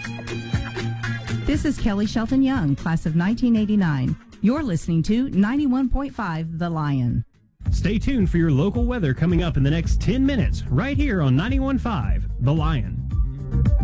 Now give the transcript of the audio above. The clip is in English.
This is Kelly Shelton Young, class of 1989. You're listening to 91.5 The Lion. Stay tuned for your local weather coming up in the next 10 minutes, right here on 91.5 The Lion.